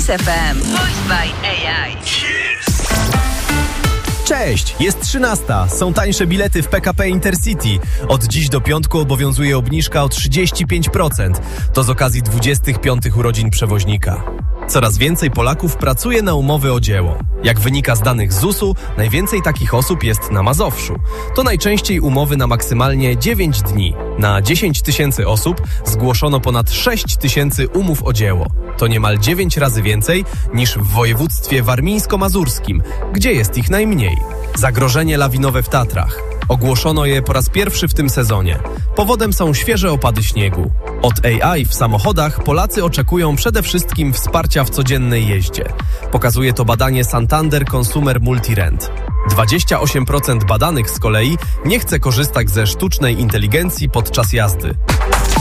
Kiss FM. Voiced by AI. Cześć, jest 13. Są tańsze bilety w PKP Intercity. Od dziś do piątku obowiązuje obniżka o 35%. To z okazji 25. urodzin przewoźnika. Coraz więcej Polaków pracuje na umowy o dzieło. Jak wynika z danych ZUS-u, najwięcej takich osób jest na Mazowszu. To najczęściej umowy na maksymalnie 9 dni. Na 10 tysięcy osób zgłoszono ponad 6 tysięcy umów o dzieło. To niemal 9 razy więcej niż w województwie warmińsko-mazurskim, gdzie jest ich najmniej. Zagrożenie lawinowe w Tatrach. Ogłoszono je po raz pierwszy w tym sezonie. Powodem są świeże opady śniegu. Od AI w samochodach Polacy oczekują przede wszystkim wsparcia w codziennej jeździe. Pokazuje to badanie Santander Consumer Multirent. 28% badanych z kolei nie chce korzystać ze sztucznej inteligencji podczas jazdy.